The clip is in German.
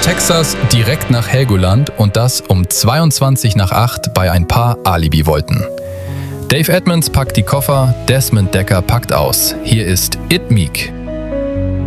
Texas direkt nach Helgoland und das um 22 nach 8 bei ein paar Alibi-Volten. Dave Edmunds packt die Koffer, Desmond Dekker packt aus. Hier ist It Meek.